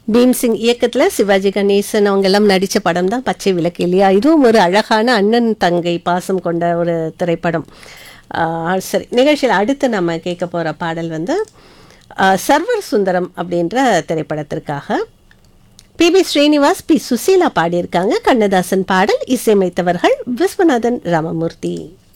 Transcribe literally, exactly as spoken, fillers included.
பீம்சிங் இயக்கத்தில் சிவாஜி கணேசன் அவங்க எல்லாம் நடித்த படம் தான் பச்சை விளக்கு இல்லையா? இதுவும் ஒரு அழகான அண்ணன் தங்கை பாசம் கொண்ட ஒரு திரைப்படம். ஆஹ் சரி, நிகழ்ச்சியில் அடுத்து நம்ம கேட்க போகிற பாடல் வந்து ஆஹ் சர்வர் சுந்தரம் அப்படின்ற திரைப்படத்திற்காக B B Srinivas, B Susheela பாடியிருக்காங்க. கண்ணதாசன் பாடல், இசையமைத்தவர்கள் விஸ்வநாதன் ராமமூர்த்தி.